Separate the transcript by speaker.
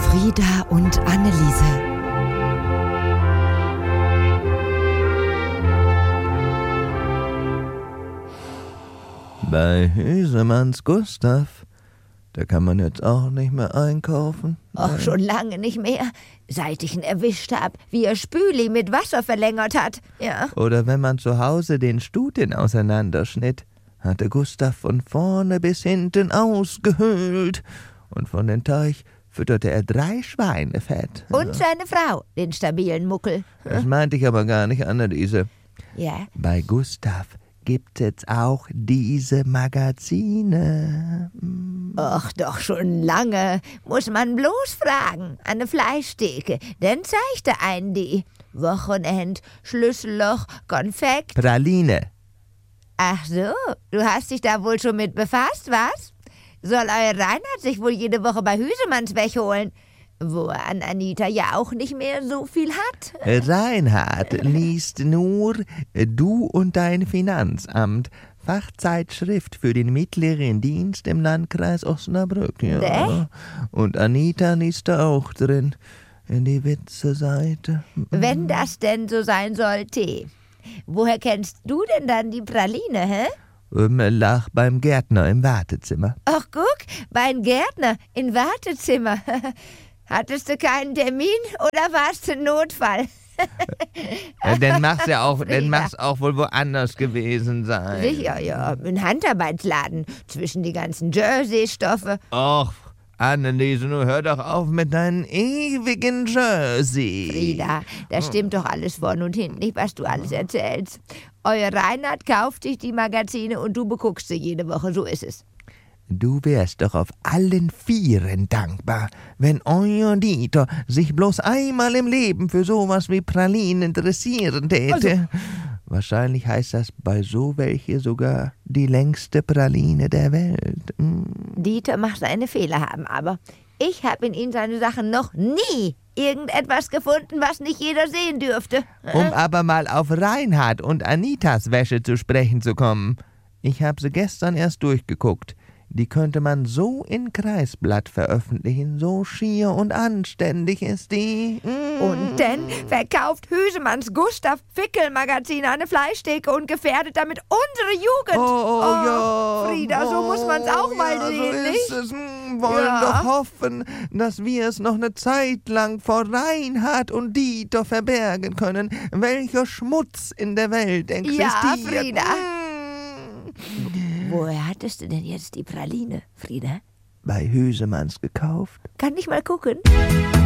Speaker 1: Frieda und Anneliese.
Speaker 2: Bei Hüsemanns Gustav, da kann man jetzt auch nicht mehr einkaufen.
Speaker 3: Och, schon lange nicht mehr. Seit ich ihn erwischt hab, wie er Spüli mit Wasser verlängert hat. Ja.
Speaker 2: Oder wenn man zu Hause den Stuten auseinanderschnitt, hatte Gustav von vorne bis hinten ausgehöhlt. Und von den Teich fütterte er 3 Schweine fett.
Speaker 3: Und seine Frau, den stabilen Muckel.
Speaker 2: Das meinte ich aber gar nicht, Anneliese.
Speaker 3: Ja.
Speaker 2: Bei Gustav gibt es auch diese Magazine.
Speaker 3: Och, doch schon lange. Muss man bloß fragen. Eine Fleischtheke. Dann zeigt er einen die. Wochenend, Schlüsselloch, Konfekt.
Speaker 2: Praline.
Speaker 3: Ach so, du hast dich da wohl schon mit befasst, was? Soll euer Reinhard sich wohl jede Woche bei Hüsemanns wegholen? Wo er an Anita ja auch nicht mehr so viel hat.
Speaker 2: Reinhard liest nur Du und dein Finanzamt, Fachzeitschrift für den mittleren Dienst im Landkreis Osnabrück. Ja. Und Anita liest da auch drin, in die Witze-Seite.
Speaker 3: Wenn das denn so sein sollte. Woher kennst du denn dann die Praline, hä?
Speaker 2: Lach beim Gärtner im Wartezimmer.
Speaker 3: Ach, guck, beim Gärtner im Wartezimmer. Hattest du keinen Termin oder warst du ein Notfall?
Speaker 2: Dann mach's auch wohl woanders gewesen sein.
Speaker 3: Sicher, ja. Ein Handarbeitsladen zwischen die ganzen Jersey-Stoffe.
Speaker 2: Och, Anneliese, nun hör doch auf mit deinen ewigen Jersey.
Speaker 3: Frieda, das stimmt doch alles vorn und hinten nicht, was du alles erzählst. Euer Reinhard kauft sich die Magazine und du beguckst sie jede Woche, so ist es.
Speaker 2: Du wärst doch auf allen Vieren dankbar, wenn euer Dieter sich bloß einmal im Leben für sowas wie Pralinen interessieren täte. Also. Wahrscheinlich heißt das bei so welche sogar die längste Praline der Welt.
Speaker 3: Dieter mag seine Fehler haben, aber ich habe in ihm seine Sachen noch nie irgendetwas gefunden, was nicht jeder sehen dürfte.
Speaker 2: Um aber mal auf Reinhard und Anitas Wäsche zu sprechen zu kommen. Ich habe sie gestern erst durchgeguckt. Die könnte man so in Kreisblatt veröffentlichen, so schier und anständig ist die.
Speaker 3: Und dann verkauft Hüsemanns Gustav Fickel-Magazin eine Fleischtheke und gefährdet damit unsere Jugend.
Speaker 2: Ja.
Speaker 3: Frieda, so muss man's auch mal sehen,
Speaker 2: so
Speaker 3: nicht?
Speaker 2: ist es. Wollen doch hoffen, dass wir es noch eine Zeit lang vor Reinhard und Dieter verbergen können, welcher Schmutz in der Welt existiert.
Speaker 3: Ja, Frieda. Woher hattest du denn jetzt die Praline, Frieda?
Speaker 2: Bei Hüsemanns gekauft.
Speaker 3: Kann ich mal gucken?